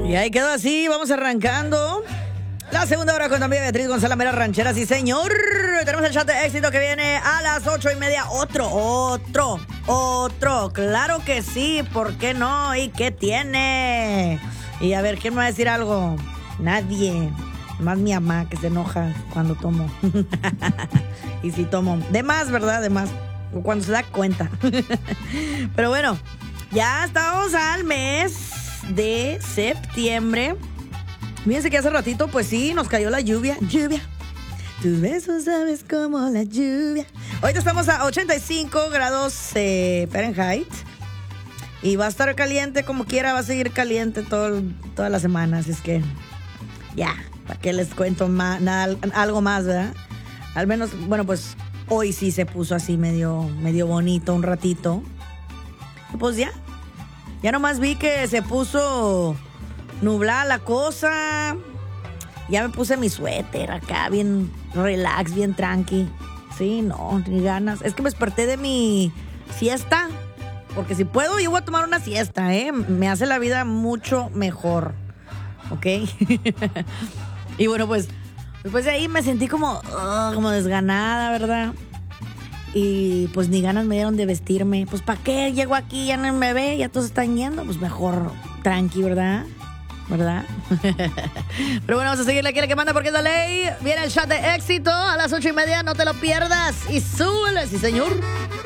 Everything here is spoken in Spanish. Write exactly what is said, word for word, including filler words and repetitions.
Y ahí quedó así, vamos arrancando la segunda hora con también Beatriz González, mera ranchera, sí señor. Tenemos el chat de éxito que viene a las ocho y media. Otro, otro, otro. Claro que sí, ¿por qué no? ¿Y qué tiene? Y a ver, ¿quién me va a decir algo? Nadie. Más mi mamá que se enoja cuando tomo. Y si tomo. De más, ¿verdad? De más. Cuando se da cuenta. Pero bueno, ya estamos al mes de septiembre. Fíjense que hace ratito, pues sí, nos cayó la lluvia. Lluvia. Tus besos sabes como la lluvia. Ahorita estamos a ochenta y cinco grados eh, Fahrenheit. Y va a estar caliente como quiera, va a seguir caliente todo, toda la semana. Así es que, ya, ¿para qué les cuento más, nada, algo más, verdad? Al menos, bueno, pues hoy sí se puso así medio, medio bonito un ratito. Y pues ya, ya nomás vi que se puso nublada la cosa. Ya me puse mi suéter acá, bien relax, bien tranqui. Sí, no, ni ganas. Es que me desperté de mi siesta. Porque si puedo, yo voy a tomar una siesta, ¿eh? Me hace la vida mucho mejor. ¿Ok? Y bueno, pues, después de ahí me sentí como, uh, como desganada, ¿verdad? Y pues ni ganas me dieron de vestirme. Pues ¿para qué? Llego aquí, ya no me ve, ya todos están yendo. Pues mejor tranqui, ¿verdad? ¿Verdad? Pero bueno, vamos a seguirle aquí la que manda porque es la ley. Viene el chat de éxito a las ocho y media, no te lo pierdas. Y súbele, sí señor.